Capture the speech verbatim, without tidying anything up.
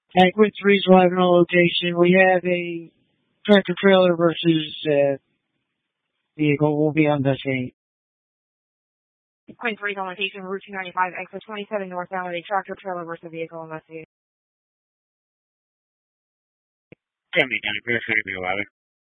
At Quinn three's live on location. We have a tractor trailer versus uh, vehicle. We'll be on the scene. Quinn three's on location, Route two ninety-five, exit twenty-seven northbound, a tractor trailer versus vehicle on the scene. seventy, ninety, eleven.